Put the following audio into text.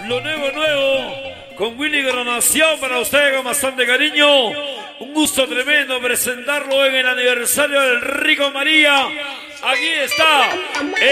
Lo nuevo, con Willy Granación para ustedes con bastante cariño. Un gusto tremendo presentarlo en el aniversario del Rico María. Aquí está.